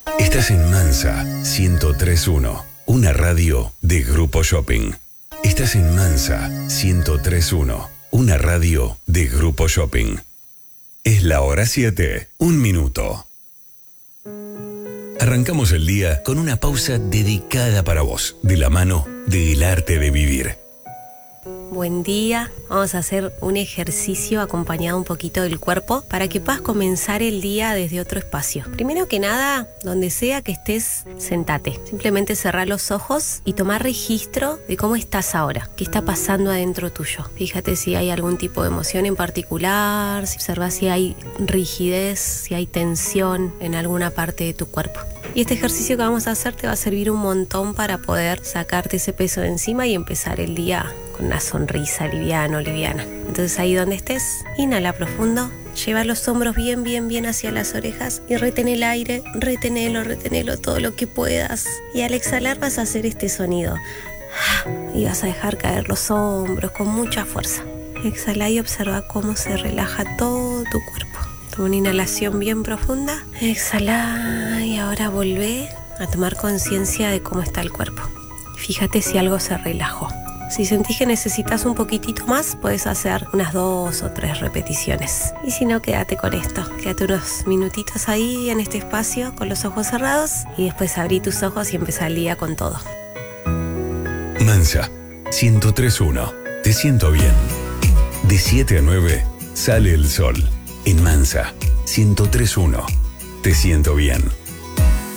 Estás en Mansa 1031, una radio de Grupo Shopping. Estás en Mansa 1031, una radio de Grupo Shopping. Es la hora 7, 1 minuto. Arrancamos el día con una pausa dedicada para vos, de la mano del arte de vivir. Buen día, vamos a hacer un ejercicio acompañado un poquito del cuerpo para que puedas comenzar el día desde otro espacio. Primero que nada, donde sea que estés, sentate. Simplemente cerrá los ojos y tomá registro de cómo estás ahora, qué está pasando adentro tuyo. Fíjate si hay algún tipo de emoción en particular, si observás si hay rigidez, si hay tensión en alguna parte de tu cuerpo. Y este ejercicio que vamos a hacer te va a servir un montón para poder sacarte ese peso de encima y empezar el día con una sonrisa liviana. Entonces ahí donde estés, inhala profundo, lleva los hombros bien hacia las orejas y retén el aire, retenelo todo lo que puedas. Y al exhalar vas a hacer este sonido. Y vas a dejar caer los hombros con mucha fuerza. Exhala y observa cómo se relaja todo tu cuerpo. Toma una inhalación bien profunda, exhala y ahora volvé a tomar conciencia de cómo está el cuerpo. Fíjate si algo se relajó. Si sentís que necesitas un poquitito más, puedes hacer unas 2 o 3 repeticiones. Y si no, quédate con esto. Quédate unos minutitos ahí en este espacio con los ojos cerrados y después abrí tus ojos y empezá el día con todo. Mansa 1031. Te siento bien. De 7 a 9 sale el sol. En Mansa 1031. Te siento bien.